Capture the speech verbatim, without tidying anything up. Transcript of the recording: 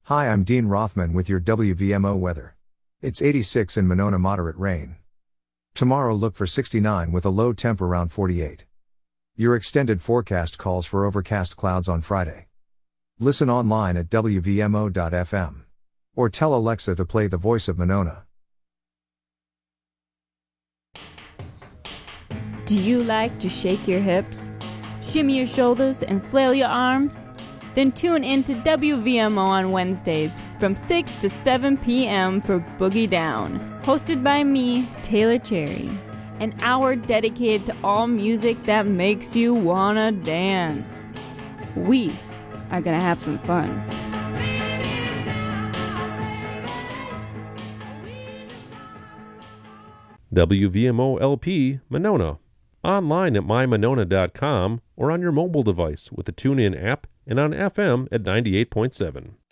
Hi, I'm Dean Rothman with your W V M O weather. It's eighty-six in Monona, moderate rain. Tomorrow look for sixty-nine with a low temp around forty-eight. Your extended forecast calls for overcast clouds on Friday. Listen online at W V M O dot F M. Or tell Alexa to play The Voice of Monona. Do you like to shake your hips, shimmy your shoulders, and flail your arms? Then tune in to W V M O on Wednesdays from six to seven p.m. for Boogie Down, hosted by me, Taylor Cherry. An hour dedicated to all music that makes you wanna dance. We are gonna have some fun. W V M O L P Monona. Online at my monona dot com or on your mobile device with the TuneIn app and on F M at ninety-eight point seven.